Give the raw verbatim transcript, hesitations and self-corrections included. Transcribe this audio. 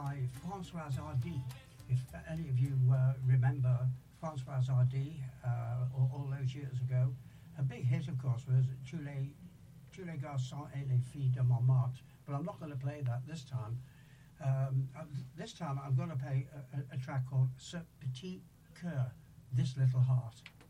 by Françoise Hardy. If any of you uh, remember Françoise Hardy uh, all, all those years ago, a big hit, of course, was Tous les, Tous les garçons et les filles de Montmartre. But I'm not going to play that this time. Um, uh, this time I'm going to play a, a, a track called Ce Petit Cœur, This Little Heart.